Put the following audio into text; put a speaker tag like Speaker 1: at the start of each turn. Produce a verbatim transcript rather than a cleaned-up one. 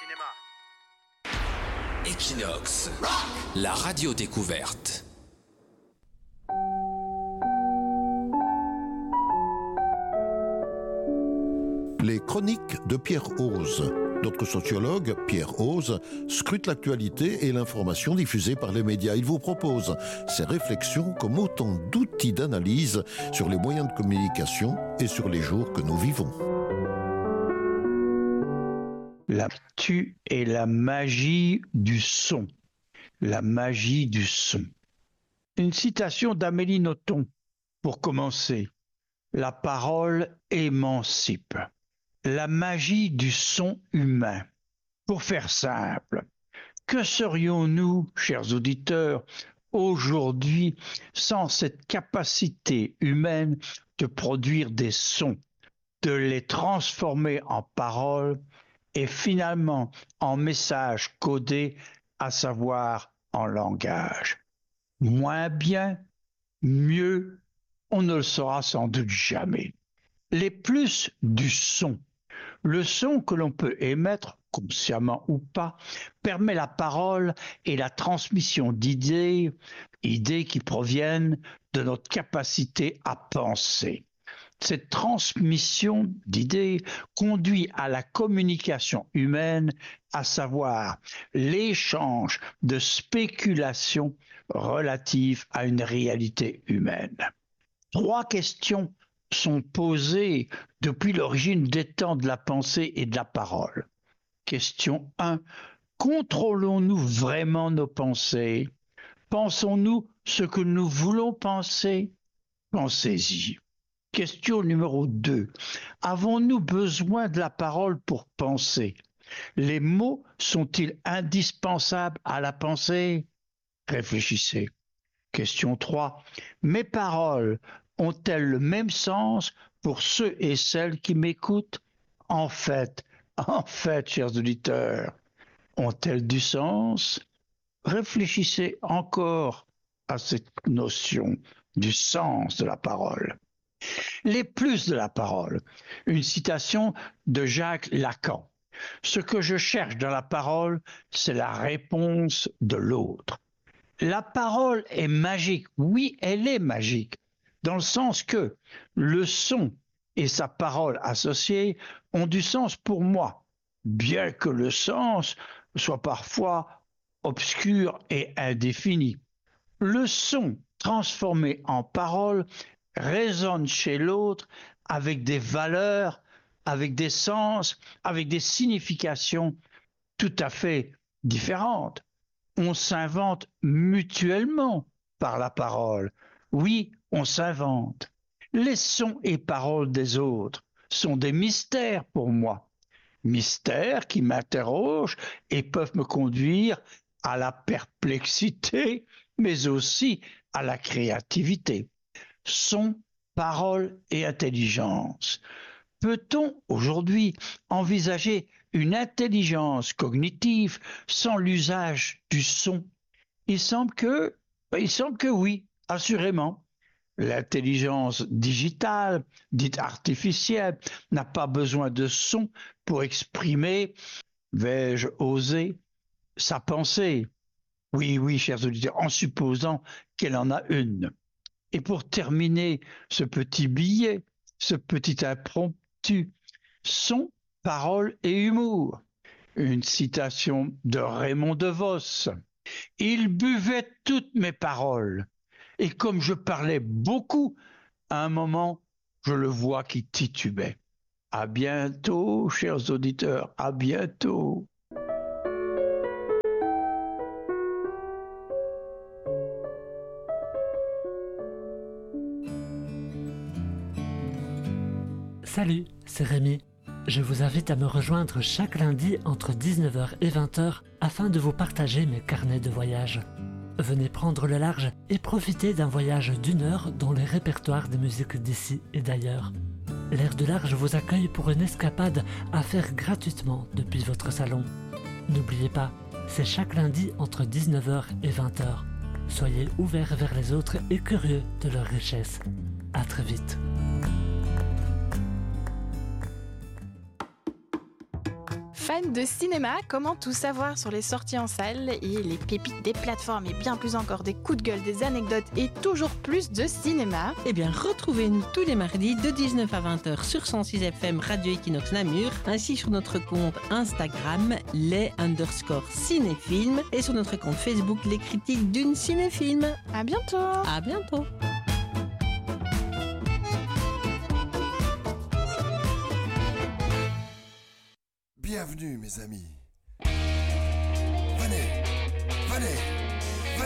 Speaker 1: cinéma. Equinox, la radio découverte.
Speaker 2: Les chroniques de Pierre Hoze. Notre sociologue, Pierre Hoze, scrute l'actualité et l'information diffusée par les médias. Il vous propose ses réflexions comme autant d'outils d'analyse sur les moyens de communication et sur les jours que nous vivons.
Speaker 3: L'actu est la magie du son. La magie du son. Une citation d'Amélie Nothomb pour commencer. La parole émancipe. La magie du son humain. Pour faire simple, que serions-nous, chers auditeurs, aujourd'hui sans cette capacité humaine de produire des sons, de les transformer en paroles et finalement en messages codés, à savoir en langage. Moins bien, mieux, on ne le saura sans doute jamais. Les plus du son. Le son que l'on peut émettre, consciemment ou pas, permet la parole et la transmission d'idées, idées qui proviennent de notre capacité à penser. Cette transmission d'idées conduit à la communication humaine, à savoir l'échange de spéculations relatives à une réalité humaine. Trois questions sont posées depuis l'origine des temps de la pensée et de la parole. Question un. Contrôlons-nous vraiment nos pensées? Pensons-nous ce que nous voulons penser? Pensez-y. Question numéro deux. Avons-nous besoin de la parole pour penser? Les mots sont-ils indispensables à la pensée? Réfléchissez. Question trois. Mes paroles ont-elles le même sens pour ceux et celles qui m'écoutent? En fait, en fait, chers auditeurs, ont-elles du sens? Réfléchissez encore à cette notion du sens de la parole. Les plus de la parole. Une citation de Jacques Lacan. Ce que je cherche dans la parole, c'est la réponse de l'autre. La parole est magique. Oui, elle est magique. Dans le sens que le son et sa parole associée ont du sens pour moi, bien que le sens soit parfois obscur et indéfini. Le son transformé en parole résonne chez l'autre avec des valeurs, avec des sens, avec des significations tout à fait différentes. On s'invente mutuellement par la parole. Oui, on s'invente. Les sons et paroles des autres sont des mystères pour moi. Mystères qui m'interrogent et peuvent me conduire à la perplexité, mais aussi à la créativité. Son, parole et intelligence. Peut-on aujourd'hui envisager une intelligence cognitive sans l'usage du son? Il semble que, il semble que oui, assurément. L'intelligence digitale, dite artificielle, n'a pas besoin de son pour exprimer, vais-je oser, sa pensée. Oui, oui, chers auditeurs, en supposant qu'elle en a une. Et pour terminer ce petit billet, ce petit impromptu, son, parole et humour. Une citation de Raymond DeVos. Il buvait toutes mes paroles. Et comme je parlais beaucoup, à un moment, je le vois qui titubait. À bientôt, chers auditeurs, à bientôt.
Speaker 4: Salut, c'est Rémi. Je vous invite à me rejoindre chaque lundi entre dix-neuf heures et vingt heures afin de vous partager mes carnets de voyage. Venez prendre le large et profiter d'un voyage d'une heure dans les répertoires des musiques d'ici et d'ailleurs. L'air du large vous accueille pour une escapade à faire gratuitement depuis votre salon. N'oubliez pas, c'est chaque lundi entre dix-neuf heures et vingt heures. Soyez ouverts vers les autres et curieux de leur richesse. À très vite.
Speaker 5: Fans de cinéma, comment tout savoir sur les sorties en salle et les pépites des plateformes et bien plus encore des coups de gueule, des anecdotes et toujours plus de cinéma?
Speaker 6: Eh bien, retrouvez-nous tous les mardis de dix-neuf à vingt heures sur cent six F M Radio Equinox Namur, ainsi sur notre compte Instagram, les underscore cinéphiles, et sur notre compte Facebook, les critiques d'une cinéfilm.
Speaker 5: À bientôt!
Speaker 6: À bientôt!
Speaker 7: Bienvenue mes amis. Venez, venez.